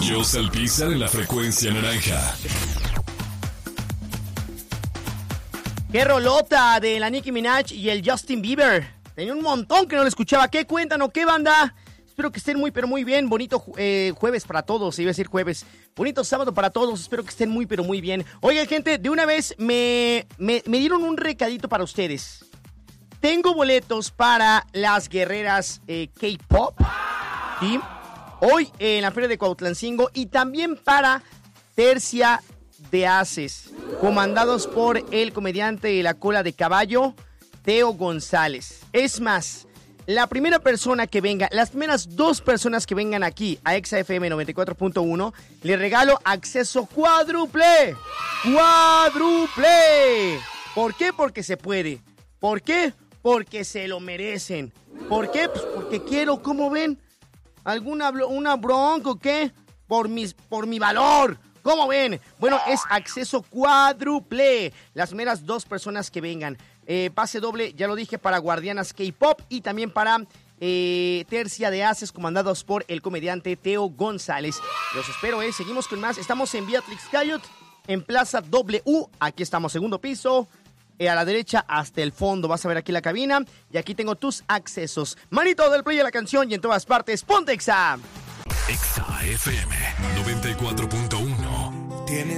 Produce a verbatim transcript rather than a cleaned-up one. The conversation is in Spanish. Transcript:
Ellos al pisar en la frecuencia naranja. ¡Qué rolota de la Nicki Minaj y el Justin Bieber! Tenía un montón que no lo escuchaba. ¿Qué cuentan o qué banda? Espero que estén muy, pero muy bien. Bonito eh, jueves para todos, iba a decir jueves. Bonito sábado para todos. Espero que estén muy, pero muy bien. Oigan, gente, de una vez me, me, me dieron un recadito para ustedes. Tengo boletos para las guerreras eh, K-Pop, ¿sí? Hoy eh, en la Feria de Cuautlancingo, y también para Tercia de Haces, comandados por el comediante de la cola de caballo, Teo González. Es más, la primera persona que venga, las primeras dos personas que vengan aquí a Exa F M noventa y cuatro punto uno, le regalo acceso cuádruple. ¡Cuádruple! ¿Por qué? Porque se puede. ¿Por qué? Porque se lo merecen. ¿Por qué? Pues porque quiero, ¿cómo ven? ¿Alguna una bronca o qué? Por, mis, por mi valor. ¿Cómo ven? Bueno, es acceso cuádruple. Las primeras dos personas que vengan. Eh, pase doble, ya lo dije, para Guardianas K-Pop y también para eh, Tercia de Haces, comandados por el comediante Teo González. Los espero, ¿eh? Seguimos con más. Estamos en Beatrix Cayot, en Plaza W. Aquí estamos, segundo piso. Eh, a la derecha hasta el fondo. Vas a ver aquí la cabina. Y aquí tengo tus accesos. Manito del play de la canción y en todas partes. ¡Ponte Exa! Exa F M noventa y cuatro punto uno. Tienes